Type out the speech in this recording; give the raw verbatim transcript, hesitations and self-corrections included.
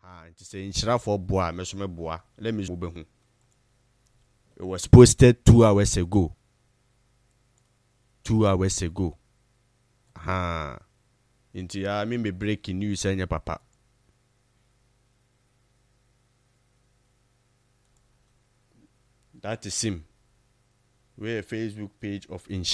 Ah, nti say inshira for boa me so me boa. Let me be hu. It was posted two hours ago. Two hours ago. Ah. Nti ya me me breaking news anya papa. That is him. We a Facebook page of Inshira.